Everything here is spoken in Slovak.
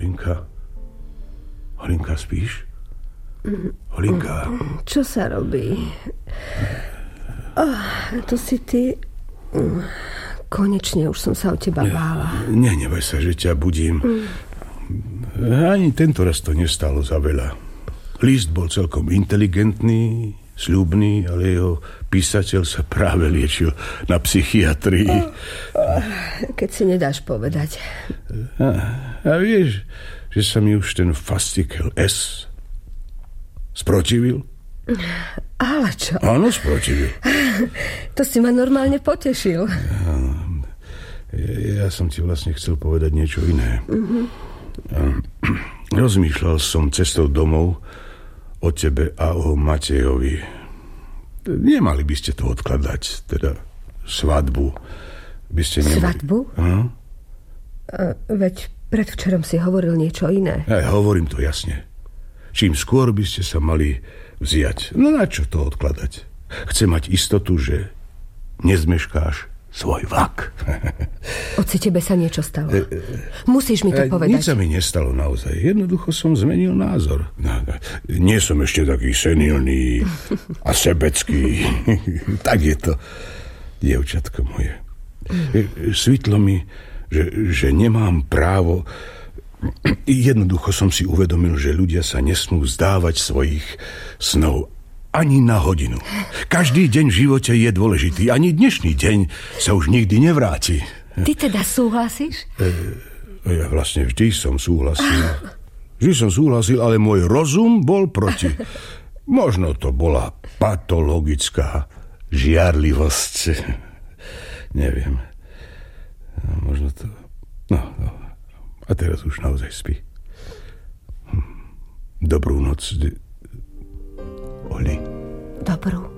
Holinka, spíš? Holinka. Čo sa robí? To si ty... Konečne už som sa o teba bála. Neboj sa, že ťa budím. Ani tento raz to nestalo za veľa. List bol celkom inteligentný, sľubný, ale jeho písateľ sa práve liečil na psychiatrii. Keď si nedáš povedať. A vieš, že sa mi už ten fascikel S sprotivil? Ale čo? Áno, sprotivil. To si ma normálne potešil. Ja som ti vlastne chcel povedať niečo iné. Rozmýšľal som cestou domov o tebe a o Matejovi. Nemali by ste to odkladať, teda svadbu. By ste nemali... Svadbu? Veď predvčerom si hovoril niečo iné. Hovorím to jasne. Čím skôr by ste sa mali vziať. No na čo to odkladať? Chcem mať istotu, že nezmeškáš svoj vlak. Oci, tebe sa niečo stalo. Musíš mi to povedať. Nič sa mi nestalo naozaj. Jednoducho som zmenil názor. Nie som ešte taký senilný a sebecký. Tak je to, dievčatko moje. Svitlo mi, že nemám právo. Jednoducho som si uvedomil, že ľudia sa nesmú vzdávať svojich snov ani na hodinu. Každý deň v živote je dôležitý. Ani dnešný deň sa už nikdy nevráti. Ty teda súhlasíš? Ja vlastne vždy som súhlasil. Ale môj rozum bol proti. Možno to bola patologická žiarlivosť. Neviem. Možno to... No. A teraz už naozaj spí. Dobrú noc, Oli. Dobrú.